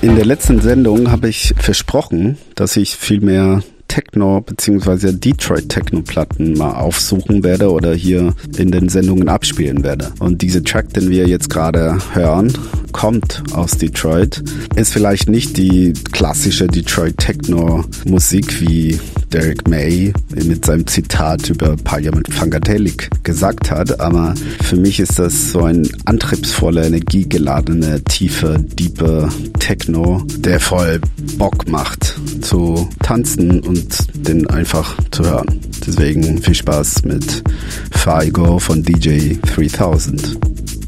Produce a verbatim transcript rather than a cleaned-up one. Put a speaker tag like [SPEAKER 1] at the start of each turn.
[SPEAKER 1] In der letzten Sendung habe ich versprochen, dass ich viel mehr Techno bzw. Detroit-Techno-Platten mal aufsuchen werde oder hier in den Sendungen abspielen werde. Und dieser Track, den wir jetzt gerade hören, kommt aus Detroit. Ist vielleicht nicht die klassische Detroit-Techno-Musik, wie Derek May mit seinem Zitat über Parliament Funkadelic gesagt hat, aber für mich ist das so ein antriebsvoller, energiegeladene, tiefe, diepe Techno, der voll Bock macht zu tanzen und den einfach zu hören. Deswegen viel Spaß mit Figo von D J dreitausend.